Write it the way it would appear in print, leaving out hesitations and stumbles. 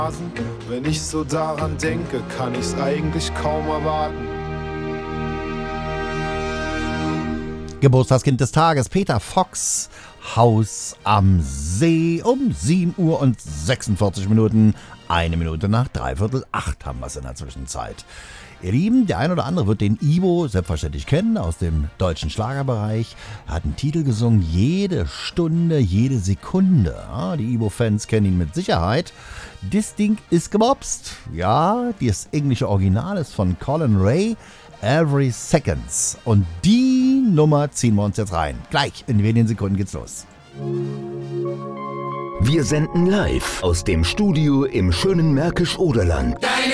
Wenn ich so daran denke, kann ich's eigentlich kaum erwarten. Geburtstagskind des Tages, Peter Fox, Haus am See, um 7:46, 1 Minute nach 7:45 haben wir es in der Zwischenzeit. Ihr Lieben, der ein oder andere wird den Ivo selbstverständlich kennen aus dem deutschen Schlagerbereich. Er hat einen Titel gesungen, jede Stunde, jede Sekunde. Ja, die Ivo-Fans kennen ihn mit Sicherheit. Das Ding ist gemobst. Ja, das englische Original ist von Colin Ray, Every Seconds. Und die Nummer ziehen wir uns jetzt rein. Gleich in wenigen Sekunden geht's los. Wir senden live aus dem Studio im schönen Märkisch-Oderland.